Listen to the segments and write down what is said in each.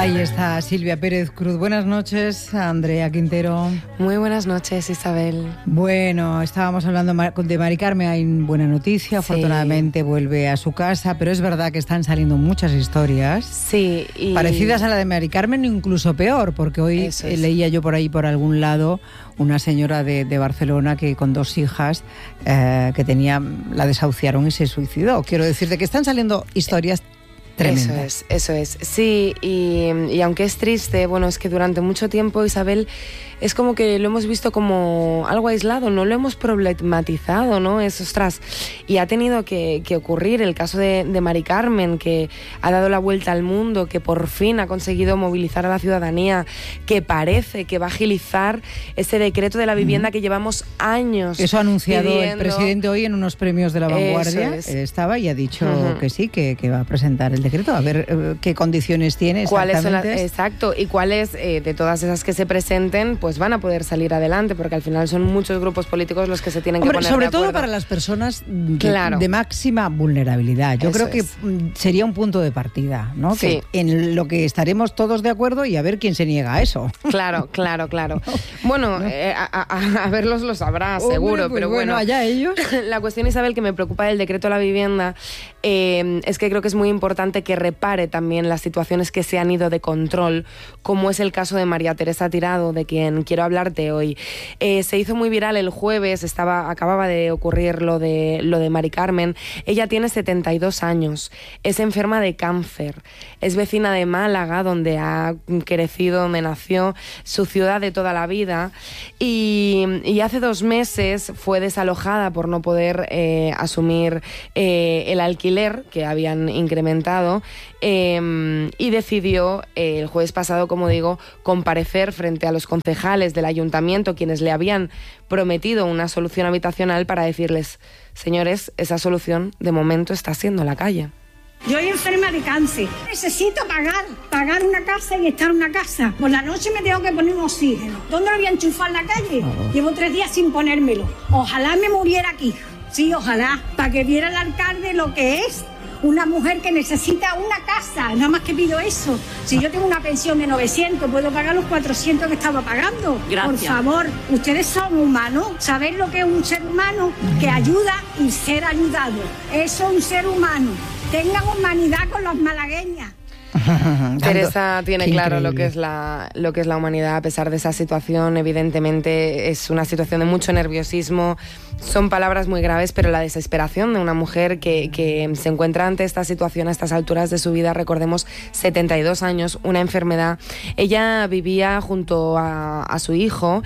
Ahí está Silvia Pérez Cruz. Buenas noches, Andrea Quintero. Muy buenas noches, Isabel. Bueno, estábamos hablando de Mari Carmen. Hay buena noticia, sí. Afortunadamente vuelve a su casa, pero es verdad que están saliendo muchas historias. Sí. Parecidas a la de Mari Carmen, incluso peor, porque hoy leía yo por ahí, por algún lado, una señora de Barcelona que con 2 hijas que tenía, la desahuciaron y se suicidó. Quiero decirte que están saliendo historias tremendas. Eso es. Sí, y aunque es triste, bueno, es que durante mucho tiempo, Isabel, es como que lo hemos visto como algo aislado, no lo hemos problematizado, ¿no? Ostras, y ha tenido que ocurrir el caso de Mari Carmen, que ha dado la vuelta al mundo, que por fin ha conseguido movilizar a la ciudadanía, que parece que va a agilizar ese decreto de la vivienda que llevamos años. Eso ha anunciado pidiendo. El presidente hoy en unos premios de La Vanguardia. Estaba y ha dicho que sí, que va a presentar el decreto, a ver qué condiciones tiene exactamente. ¿Cuáles son exacto, y cuáles de todas esas que se presenten, pues van a poder salir adelante, porque al final son muchos grupos políticos los que se tienen que poner sobre de acuerdo. todo para las personas de máxima vulnerabilidad. Yo creo que sería un punto de partida, ¿no? Sí. Que en lo que estaremos todos de acuerdo y a ver quién se niega a eso. Claro. Bueno, a verlos lo sabrá, seguro, pues pero bueno, allá ellos. La cuestión, Isabel, que me preocupa del decreto de la vivienda es que creo que es muy importante que repare también las situaciones que se han ido de control, como es el caso de María Teresa Tirado, de quien quiero hablarte hoy. Se hizo muy viral el jueves, acababa de ocurrir lo de Mari Carmen. Ella tiene 72 años, es enferma de cáncer, es vecina de Málaga, donde ha crecido, donde nació, su ciudad de toda la vida, y hace 2 meses fue desalojada por no poder asumir el alquiler que habían incrementado, y decidió el jueves pasado, como digo, comparecer frente a los concejales del ayuntamiento, quienes le habían prometido una solución habitacional, para decirles: señores, esa solución de momento está siendo la calle. Yo soy enferma de cáncer. Necesito pagar una casa y estar en una casa. Por la noche me tengo que poner un oxígeno. ¿Dónde lo voy a enchufar en la calle? Llevo 3 días sin ponérmelo. Ojalá me muriera aquí. Sí, ojalá. Para que viera el alcalde lo que es una mujer que necesita una casa. Nada más que pido eso. Si yo tengo una pensión de 900, puedo pagar los 400 que estaba pagando. Gracias. Por favor, ustedes son humanos. ¿Sabéis lo que es un ser humano? Que ayuda y ser ayudado. Eso es un ser humano. Tengan humanidad con los malagueñas. Teresa tiene claro lo que es la humanidad a pesar de esa situación. Evidentemente es una situación de mucho nerviosismo, son palabras muy graves, pero la desesperación de una mujer que se encuentra ante esta situación a estas alturas de su vida. Recordemos, 72 años, una enfermedad. Ella vivía junto a su hijo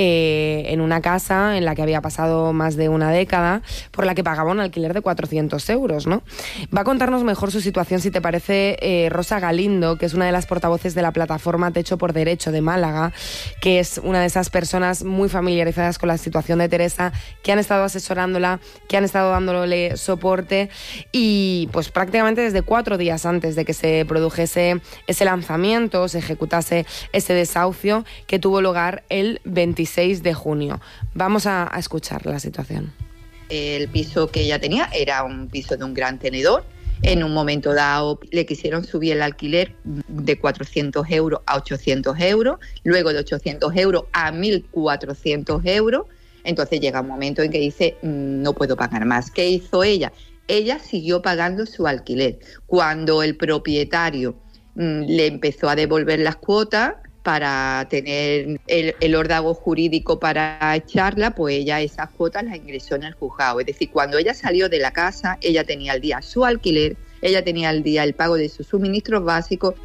en una casa en la que había pasado más de una década, por la que pagaba un alquiler de 400 euros, ¿no? Va a contarnos mejor su situación, si te parece, Rosa Galindo, que es una de las portavoces de la plataforma Techo por Derecho de Málaga, que es una de esas personas muy familiarizadas con la situación de Teresa, que han estado asesorándola, que han estado dándole soporte, y pues prácticamente desde 4 días antes de que se produjese ese lanzamiento, se ejecutase ese desahucio que tuvo lugar el 26 de junio. Vamos a escuchar la situación. El piso que ella tenía era un piso de un gran tenedor. En un momento dado le quisieron subir el alquiler de 400 euros a 800 euros, luego de 800 euros a 1.400 euros. Entonces llega un momento en que dice, no puedo pagar más. ¿Qué hizo ella? Ella siguió pagando su alquiler. Cuando el propietario le empezó a devolver las cuotas para tener el órdago jurídico para echarla, pues ella esas cuotas las ingresó en el juzgado. Es decir, cuando ella salió de la casa, ella tenía al día su alquiler, ella tenía al día el pago de sus suministros básicos.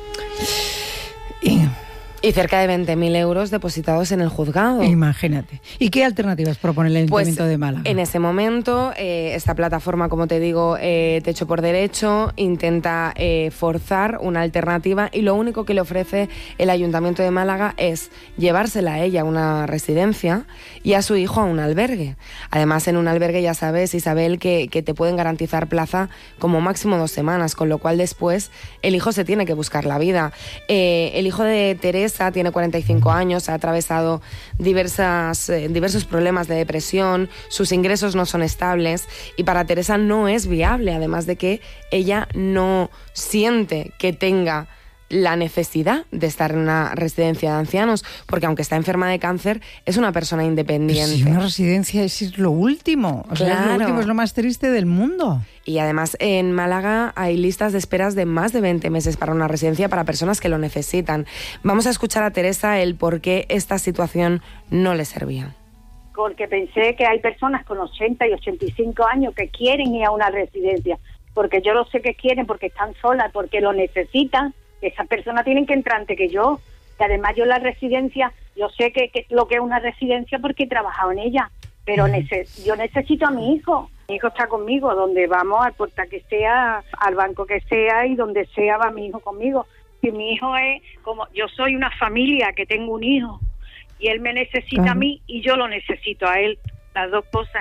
Y cerca de 20.000 euros depositados en el juzgado. Imagínate. ¿Y qué alternativas propone el Ayuntamiento de Málaga? En ese momento, esta plataforma, como te digo, Techo por Derecho, intenta forzar una alternativa, y lo único que le ofrece el Ayuntamiento de Málaga es llevársela a ella a una residencia y a su hijo a un albergue. Además, en un albergue, ya sabes, Isabel, que te pueden garantizar plaza como máximo 2 semanas, con lo cual después el hijo se tiene que buscar la vida. El hijo de Teresa tiene 45 años, ha atravesado diversos problemas de depresión, sus ingresos no son estables, y para Teresa no es viable, además de que ella no siente que tenga la necesidad de estar en una residencia de ancianos, porque aunque está enferma de cáncer, es una persona independiente. Pero si una residencia es lo último, o sea, es lo último, es lo más triste del mundo. Y además en Málaga hay listas de esperas de más de 20 meses para una residencia para personas que lo necesitan. Vamos a escuchar a Teresa el por qué esta situación no le servía. Porque pensé que hay personas con 80 y 85 años que quieren ir a una residencia, porque yo lo sé que quieren, porque están solas, porque lo necesitan. Esas personas tienen que entrar antes que yo. Y además yo la residencia, yo sé que lo que es una residencia porque he trabajado en ella, pero yo necesito a mi hijo. Mi hijo está conmigo, donde vamos, al puerta que sea, al banco que sea y donde sea va mi hijo conmigo. Y mi hijo es como, yo soy una familia que tengo un hijo y él me necesita a mí y yo lo necesito a él, las dos cosas.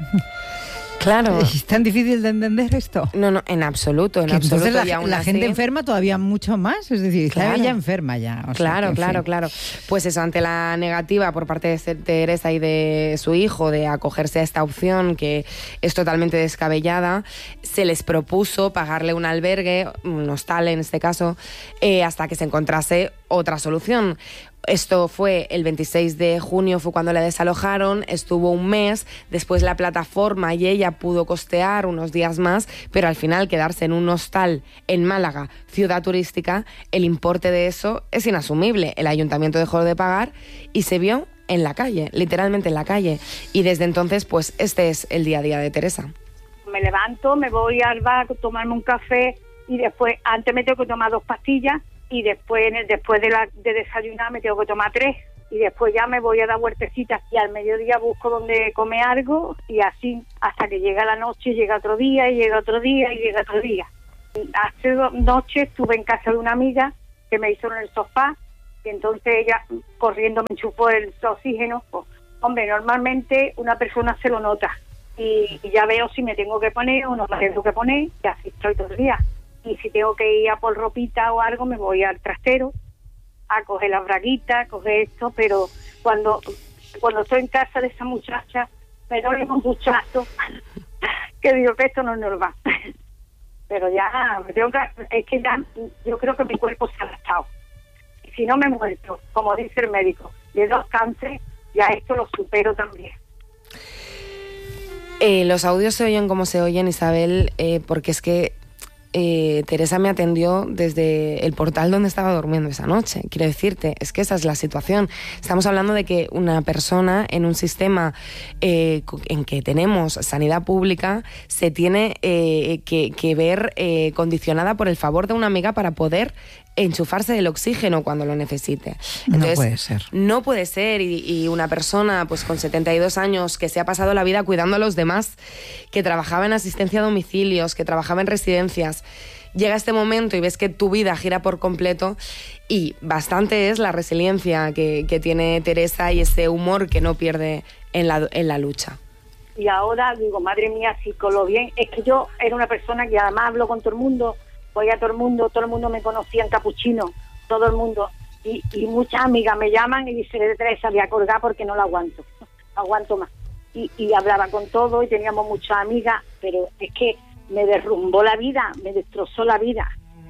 Claro. ¿Es tan difícil de entender esto? No, en absoluto, en absoluto. Entonces la gente enferma todavía mucho más, es decir, claro, ella enferma ya. Claro. Pues eso, ante la negativa por parte de Teresa y de su hijo de acogerse a esta opción, que es totalmente descabellada, se les propuso pagarle un albergue, un hostal en este caso, hasta que se encontrase otra solución. Esto fue el 26 de junio, fue cuando la desalojaron, estuvo un mes, después la plataforma y ella pudo costear unos días más, pero al final quedarse en un hostal en Málaga, ciudad turística, el importe de eso es inasumible. El ayuntamiento dejó de pagar y se vio en la calle, literalmente en la calle. Y desde entonces, pues este es el día a día de Teresa. Me levanto, me voy al bar a tomarme un café y después, antes me tengo que tomar 2 pastillas, y después de desayunar me tengo que tomar 3 y después ya me voy a dar vueltecitas y al mediodía busco donde comer algo y así hasta que llega la noche, llega otro día y llega otro día y llega otro día. Hace 2 noches estuve en casa de una amiga que me hizo en el sofá y entonces ella corriendo me enchufó el oxígeno. Pues, hombre, normalmente una persona se lo nota y ya veo si me tengo que poner o no me tengo que poner y así estoy todo el día. Y si tengo que ir a por ropita o algo, me voy al trastero a coger las braguitas, a coger esto, pero cuando estoy en casa de esa muchacha, me doy un muchacho que digo que esto no es normal. Pero ya, es que ya, yo creo que mi cuerpo se ha adaptado. Y si no me he muerto, como dice el médico, de 2 cánceres, ya esto lo supero también. Los audios se oyen como se oyen, Isabel, porque es que Teresa me atendió desde el portal donde estaba durmiendo esa noche. Quiero decirte, es que esa es la situación. Estamos hablando de que una persona en un sistema en que tenemos sanidad pública se tiene que ver condicionada por el favor de una amiga para poder enchufarse del oxígeno cuando lo necesite. Entonces, no puede ser. No puede ser. Y una persona pues con 72 años que se ha pasado la vida cuidando a los demás, que trabajaba en asistencia a domicilios, que trabajaba en residencias, llega este momento y ves que tu vida gira por completo y bastante es la resiliencia que tiene Teresa y ese humor que no pierde en la lucha. Y ahora digo, madre mía, psicólogo bien. Es que yo era una persona que además hablo con todo el mundo, voy a todo el mundo me conocía en capuchino, todo el mundo. Y muchas amigas me llaman y dicen, Teresa, voy a colgar porque no la aguanto más. Y hablaba con todo y teníamos muchas amigas, pero es que me derrumbó la vida, me destrozó la vida.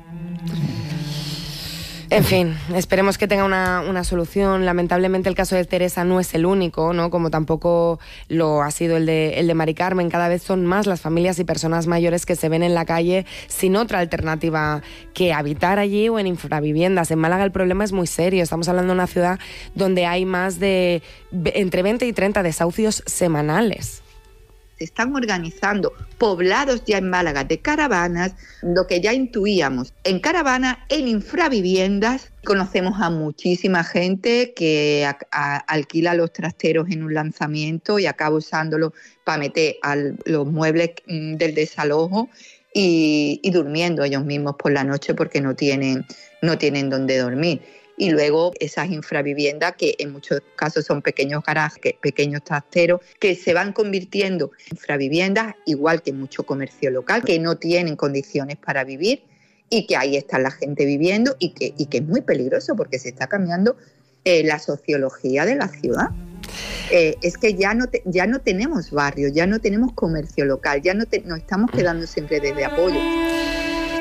En fin, esperemos que tenga una solución. Lamentablemente el caso de Teresa no es el único, ¿no? Como tampoco lo ha sido el de Mari Carmen. Cada vez son más las familias y personas mayores que se ven en la calle sin otra alternativa que habitar allí o en infraviviendas. En Málaga el problema es muy serio. Estamos hablando de una ciudad donde hay más de entre 20 y 30 desahucios semanales. Se están organizando poblados ya en Málaga de caravanas, lo que ya intuíamos, en caravanas, en infraviviendas. Conocemos a muchísima gente que alquila los trasteros en un lanzamiento y acaba usándolo para meter los muebles del desalojo y durmiendo ellos mismos por la noche porque no tienen dónde dormir. Y luego esas infraviviendas, que en muchos casos son pequeños garajes, pequeños trasteros, que se van convirtiendo en infraviviendas, igual que mucho comercio local, que no tienen condiciones para vivir y que ahí está la gente viviendo y que es muy peligroso porque se está cambiando la sociología de la ciudad. Es que ya no tenemos barrios, ya no tenemos comercio local, nos estamos quedando siempre desde apoyo.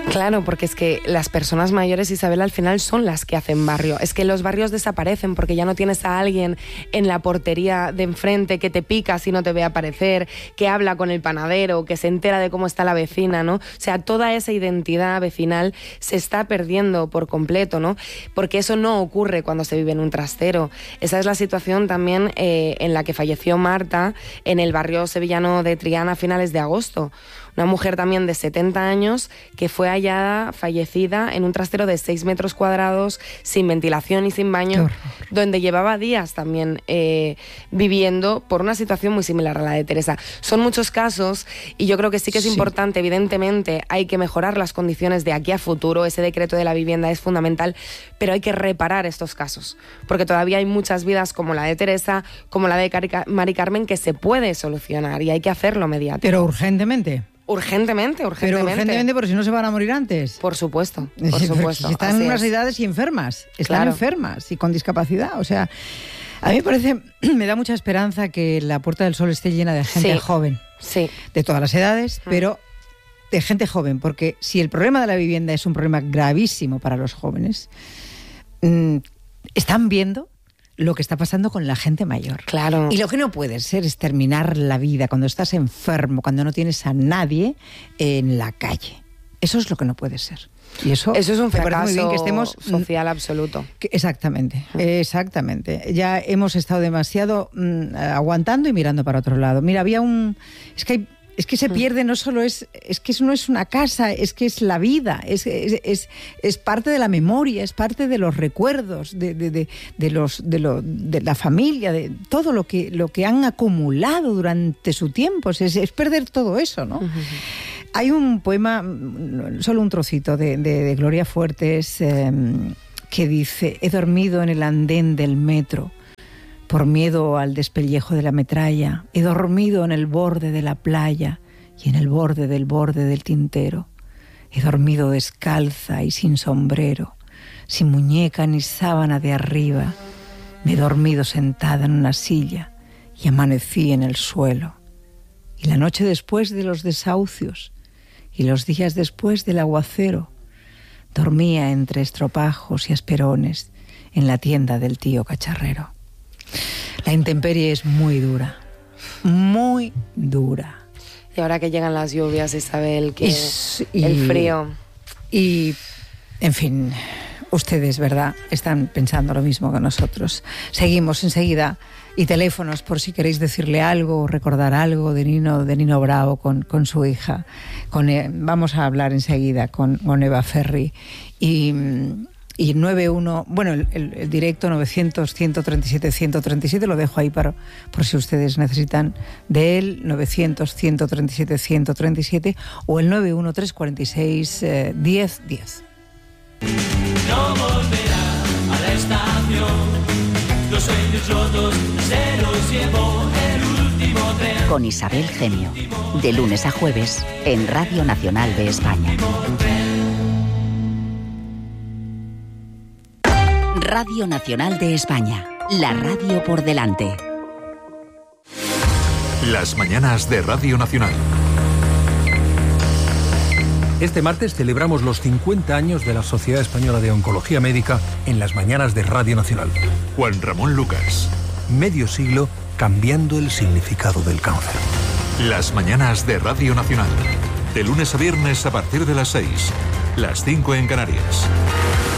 Claro, porque es que las personas mayores, Isabel, al final son las que hacen barrio. Es que los barrios desaparecen porque ya no tienes a alguien en la portería de enfrente que te pica si no te ve aparecer, que habla con el panadero, que se entera de cómo está la vecina, ¿no? O sea, toda esa identidad vecinal se está perdiendo por completo, ¿no? Porque eso no ocurre cuando se vive en un trastero. Esa es la situación también en la que falleció Marta en el barrio sevillano de Triana a finales de agosto. Una mujer también de 70 años que fue hallada fallecida en un trastero de 6 metros cuadrados, sin ventilación y sin baño, donde llevaba días también viviendo por una situación muy similar a la de Teresa. Son muchos casos y yo creo que sí que es importante, evidentemente, hay que mejorar las condiciones de aquí a futuro, ese decreto de la vivienda es fundamental, pero hay que reparar estos casos, porque todavía hay muchas vidas como la de Teresa, como la de Mari Carmen, que se puede solucionar y hay que hacerlo mediático. Pero urgentemente. Urgentemente. Pero urgentemente, porque si no se van a morir antes. Por supuesto. Si están en unas edades y enfermas, están enfermas y con discapacidad. O sea, a mí me parece, me da mucha esperanza que la Puerta del Sol esté llena de gente joven. Sí. De todas las edades, pero de gente joven. Porque si el problema de la vivienda es un problema gravísimo para los jóvenes, están viendo lo que está pasando con la gente mayor. Claro. Y lo que no puede ser es terminar la vida cuando estás enfermo, cuando no tienes a nadie en la calle. Eso es lo que no puede ser. Y eso es un fracaso muy bien que estemos social absoluto. Exactamente. Ya hemos estado demasiado aguantando y mirando para otro lado. Mira, había es que se pierde, no solo es que eso no es una casa, es que es la vida, es parte de la memoria, es parte de los recuerdos, de la familia, de todo lo que han acumulado durante su tiempo, es perder todo eso, ¿no? Uh-huh. Hay un poema, solo un trocito de Gloria Fuertes, que dice: he dormido en el andén del metro por miedo al despellejo de la metralla, he dormido en el borde de la playa y en el borde del tintero. He dormido descalza y sin sombrero, sin muñeca ni sábana de arriba. Me he dormido sentada en una silla y amanecí en el suelo. Y la noche después de los desahucios y los días después del aguacero, dormía entre estropajos y esperones en la tienda del tío cacharrero. La intemperie es muy dura, muy dura. Y ahora que llegan las lluvias, Isabel, que el frío. Y, en fin, ustedes, ¿verdad?, están pensando lo mismo que nosotros. Seguimos enseguida. Y teléfonos por si queréis decirle algo o recordar algo de Nino Bravo con su hija. Vamos a hablar enseguida con Eva Ferri. Y 91, bueno, el directo 900-137-137, lo dejo ahí por si ustedes necesitan de él, 900-137-137 o el 91346-1010. No volverá a la estación, los sueños rotos se los llevó el último tren. Con Isabel Gemio, de lunes a jueves en Radio Nacional de España. Radio Nacional de España, la radio por delante. Las mañanas de Radio Nacional. Este martes celebramos los 50 años de la Sociedad Española de Oncología Médica en las mañanas de Radio Nacional. Juan Ramón Lucas. Medio siglo cambiando el significado del cáncer. Las mañanas de Radio Nacional. De lunes a viernes a partir de las 6. Las 5 en Canarias.